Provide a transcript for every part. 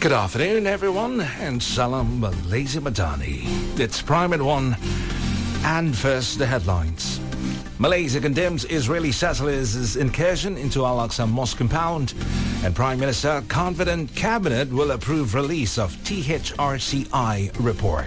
Good afternoon, everyone, and Salam Malaysia Madani. It's Prime at 1, and first the headlines. Malaysia condemns Israeli settlers' incursion into Al-Aqsa Mosque compound, and Prime Minister confident Cabinet will approve release of THRCI report.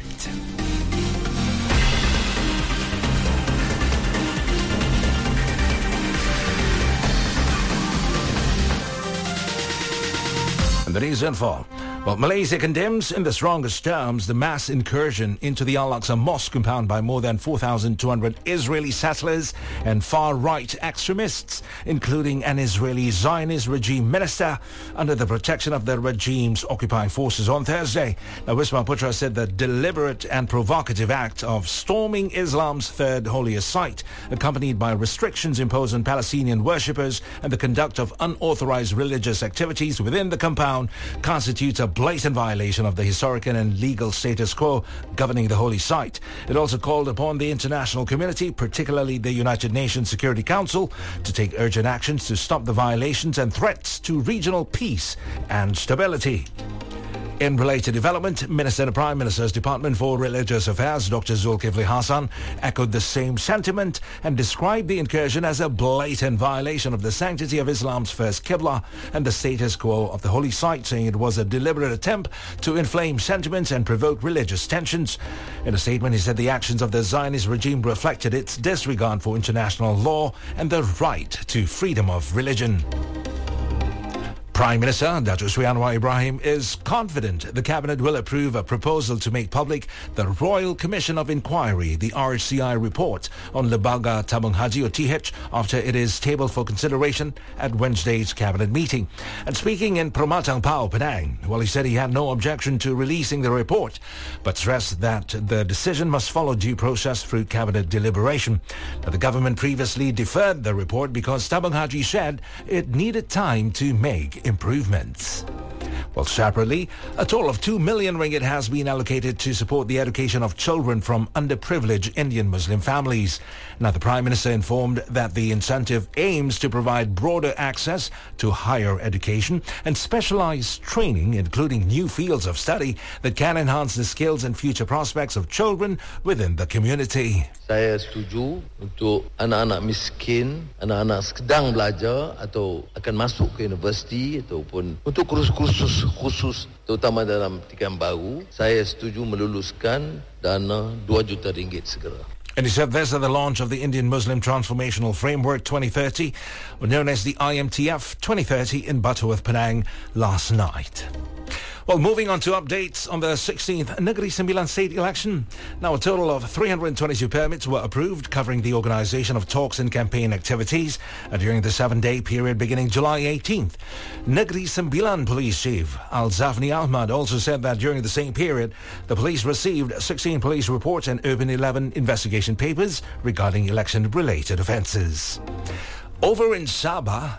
And the news info. Well, Malaysia condemns in the strongest terms the mass incursion into the Al-Aqsa Mosque compound by more than 4,200 Israeli settlers and far-right extremists, including an Israeli Zionist regime minister under the protection of the regime's occupying forces on Thursday. Now, Wisma Putra said the deliberate and provocative act of storming Islam's third holiest site, accompanied by restrictions imposed on Palestinian worshippers and the conduct of unauthorized religious activities within the compound, constitutes a blatant violation of the historical and legal status quo governing the holy site. It also called upon the international community, particularly the United Nations Security Council, to take urgent actions to stop the violations and threats to regional peace and stability. In related development, Minister in the Prime Minister's Department for Religious Affairs, Dr. Zulkifli Hassan, echoed the same sentiment and described the incursion as a blatant violation of the sanctity of Islam's first Qibla and the status quo of the holy site, saying it was a deliberate attempt to inflame sentiments and provoke religious tensions. In a statement, he said the actions of the Zionist regime reflected its disregard for international law and the right to freedom of religion. Prime Minister Datuk Sri Anwar Ibrahim is confident the Cabinet will approve a proposal to make public the Royal Commission of Inquiry, the RCI report on Lembaga Tabung Haji or TH, after it is tabled for consideration at Wednesday's Cabinet meeting. And speaking in Permatang Pau, Penang, well, he said he had no objection to releasing the report, but stressed that the decision must follow due process through Cabinet deliberation. Now, the government previously deferred the report because Tabung Haji said it needed time to make improvements. Well, separately, a total of 2 million ringgit has been allocated to support the education of children from underprivileged Indian Muslim families. Now, the Prime Minister informed that the incentive aims to provide broader access to higher education and specialized training, including new fields of study that can enhance the skills and future prospects of children within the community. Saya setuju untuk anak-anak miskin, anak-anak sedang belajar atau akan masuk ke universiti ataupun untuk kursus khusus terutama dalam Tikaan Baru, saya setuju meluluskan dana 2 juta ringgit segera. And he said this at the launch of the Indian Muslim Transformational Framework 2030, known as the IMTF 2030 in Butterworth, Penang last night. Well, moving on to updates on the 16th Negeri Sembilan state election. Now, a total of 322 permits were approved covering the organisation of talks and campaign activities during the 7-day period beginning July 18th. Negeri Sembilan Police Chief Al-Zafni Ahmad also said that during the same period, the police received 16 police reports and opened 11 investigation papers regarding election-related offences. Over in Sabah,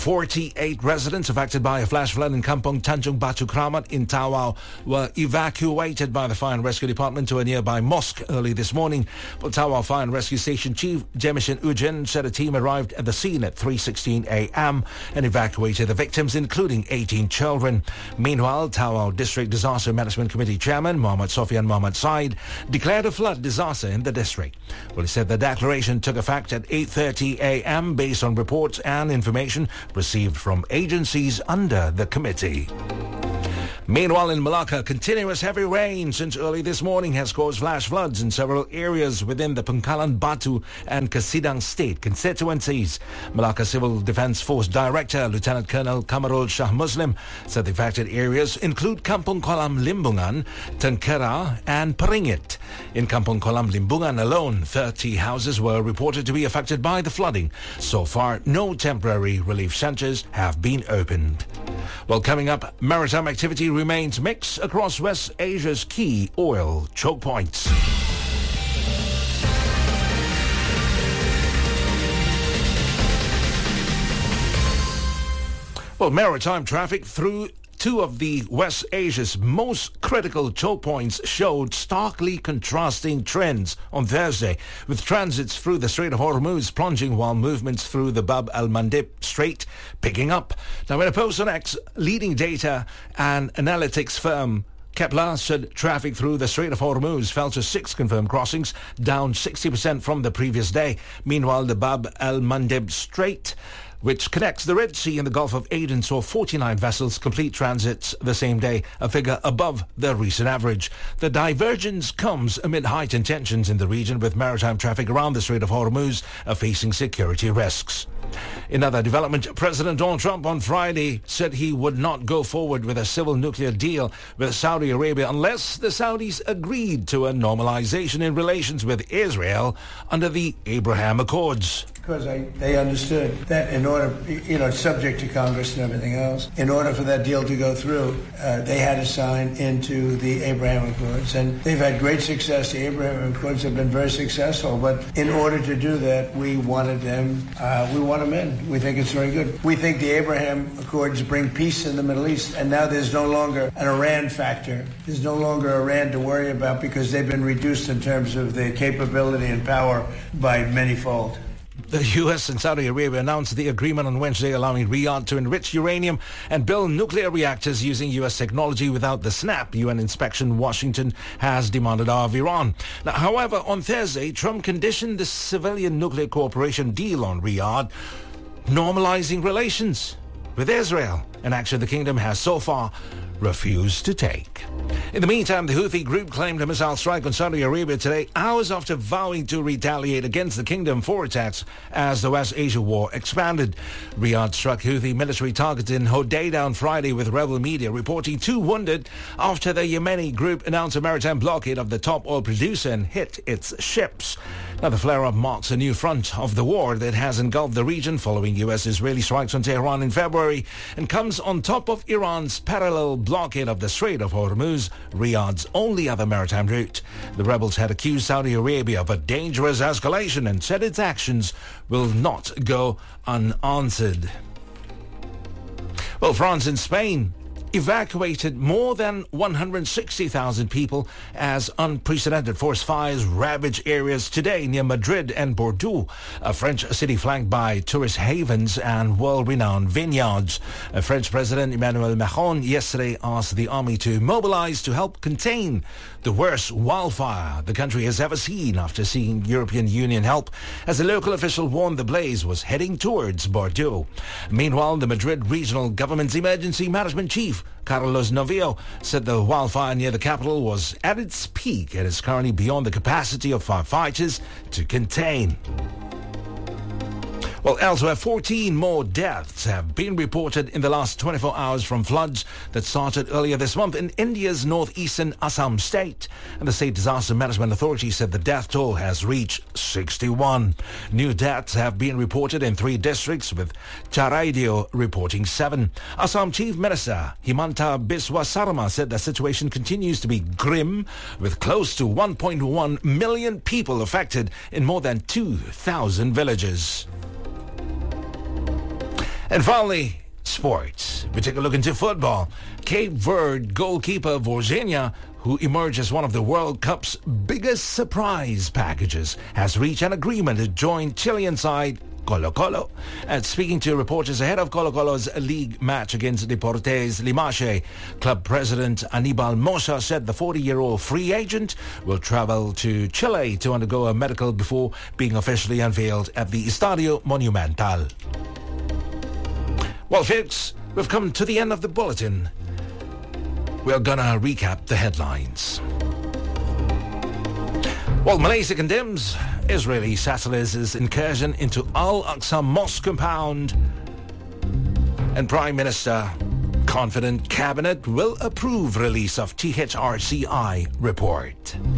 48 residents affected by a flash flood in Kampung Tanjung Batu Kramat in Tawau were evacuated by the Fire and Rescue Department to a nearby mosque early this morning. Well, Tawau Fire and Rescue Station Chief Jemishin Ujen said a team arrived at the scene at 3:16 a.m. and evacuated the victims, including 18 children. Meanwhile, Tawau District Disaster Management Committee Chairman Muhammad Sofian Muhammad Said declared a flood disaster in the district. Well, he said the declaration took effect at 8:30 a.m. based on reports and information received from agencies under the committee. Meanwhile, in Malacca, continuous heavy rain since early this morning has caused flash floods in several areas within the Pangkalan Batu and Kesidang state constituencies. Malacca Civil Defence Force Director Lieutenant Colonel Kamarul Shah Muslim said the affected areas include Kampung Kolam Limbungan, Tengkera and Peringit. In Kampung Kolam Limbungan alone, 30 houses were reported to be affected by the flooding. So far, no temporary relief centres have been opened. Well, coming up, maritime activity remains mixed across West Asia's key oil choke points. Well, maritime traffic through two of the West Asia's most critical choke points showed starkly contrasting trends on Thursday, with transits through the Strait of Hormuz plunging while movements through the Bab al-Mandeb Strait picking up. Now, in a post on X, leading data and analytics firm Kepler said traffic through the Strait of Hormuz fell to 6 confirmed crossings, down 60% from the previous day. Meanwhile, the Bab al-Mandeb Strait, which connects the Red Sea and the Gulf of Aden, saw 49 vessels complete transits the same day, a figure above the recent average. The divergence comes amid heightened tensions in the region, with maritime traffic around the Strait of Hormuz facing security risks. In other development, President Donald Trump on Friday said he would not go forward with a civil nuclear deal with Saudi Arabia unless the Saudis agreed to a normalization in relations with Israel under the Abraham Accords. Because they understood that in order, subject to Congress and everything else, in order for that deal to go through, they had to sign into the Abraham Accords. And they've had great success. The Abraham Accords have been very successful. But in order to do that, we wanted them, we want them in. We think it's very good. We think the Abraham Accords bring peace in the Middle East. And now there's no longer an Iran factor. There's no longer Iran to worry about because they've been reduced in terms of their capability and power by manyfold. The U.S. and Saudi Arabia announced the agreement on Wednesday, allowing Riyadh to enrich uranium and build nuclear reactors using U.S. technology without the SNAP UN inspection Washington has demanded of Iran. Now, however, on Thursday, Trump conditioned the civilian nuclear cooperation deal on Riyadh, normalizing relations with Israel, an action the kingdom has so far refused to take. In the meantime, the Houthi group claimed a missile strike on Saudi Arabia today, hours after vowing to retaliate against the kingdom for attacks as the West Asia war expanded. Riyadh struck Houthi military targets in Hodeidah on Friday, with rebel media reporting 2 wounded after the Yemeni group announced a maritime blockade of the top oil producer and hit its ships. Now, the flare-up marks a new front of the war that has engulfed the region following U.S.-Israeli strikes on Tehran in February, and comes on top of Iran's parallel blockade of the Strait of Hormuz, Riyadh's only other maritime route. The rebels had accused Saudi Arabia of a dangerous escalation and said its actions will not go unanswered. Well, France and Spain evacuated more than 160,000 people as unprecedented forest fires ravage areas today near Madrid and Bordeaux, a French city flanked by tourist havens and world-renowned vineyards. French President Emmanuel Macron yesterday asked the army to mobilize to help contain the worst wildfire the country has ever seen, after seeking European Union help, as a local official warned the blaze was heading towards Bordeaux. Meanwhile, the Madrid regional government's emergency management chief, Carlos Novillo, said the wildfire near the capital was at its peak and is currently beyond the capacity of firefighters to contain. Well, elsewhere, 14 more deaths have been reported in the last 24 hours from floods that started earlier this month in India's northeastern Assam state. And the State Disaster Management Authority said the death toll has reached 61. New deaths have been reported in 3 districts, with Charaideo reporting 7. Assam Chief Minister Himanta Biswa Sarma said the situation continues to be grim, with close to 1.1 million people affected in more than 2,000 villages. And finally, sports. We take a look into football. Cape Verde goalkeeper Vorzinha, who emerged as one of the World Cup's biggest surprise packages, has reached an agreement to join Chilean side Colo-Colo. And speaking to reporters ahead of Colo-Colo's league match against Deportes Limache, club president Anibal Mosa said the 40-year-old free agent will travel to Chile to undergo a medical before being officially unveiled at the Estadio Monumental. Well, folks, we've come to the end of the bulletin. We're gonna recap the headlines. Well, Malaysia condemns Israeli settlers' incursion into Al-Aqsa Mosque compound, and Prime Minister confident cabinet will approve release of THRCI report.